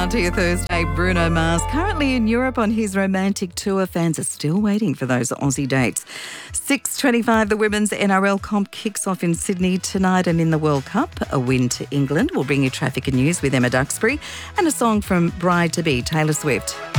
start to your Thursday. Bruno Mars, currently in Europe on his romantic tour. Fans are still waiting for those Aussie dates. 6:25, the women's NRL comp kicks off in Sydney tonight, and in the World Cup, a win to England. We'll bring you traffic and news with Emma Duxbury and a song from bride-to-be Taylor Swift.